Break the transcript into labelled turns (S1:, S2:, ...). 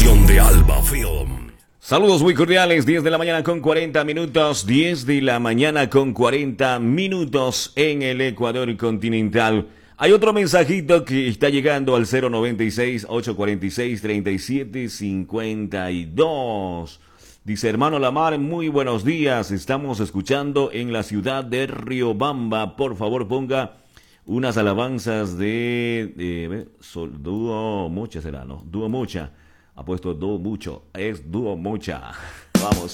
S1: producción de Alba Film.
S2: Saludos muy cordiales, 10 de la mañana con 40 minutos, 10 de la mañana con 40 minutos en el Ecuador continental. Hay otro mensajito que está llegando al 096-846-3752. Dice, hermano Lamar, muy buenos días, estamos escuchando en la ciudad de Riobamba. Por favor, ponga unas alabanzas de Dúo Mucha será, ¿no? Dúo Mucha. Ha puesto Dúo Mucho, es Dúo Mucha. Vamos.